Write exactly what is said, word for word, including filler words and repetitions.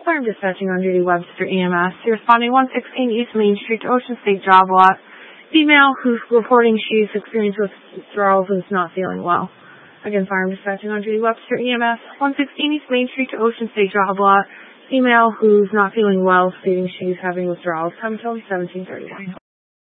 Farm dispatching on duty, Webster E M S. You're responding one sixteen East Main Street to Ocean State Job Lot. Female who's reporting she's experiencing withdrawals and is not feeling well. Again, Farm dispatching on duty, Webster E M S. one sixteen East Main Street to Ocean State Job Lot. Female who's not feeling well, stating she's having withdrawals. Time until seventeen thirty-one.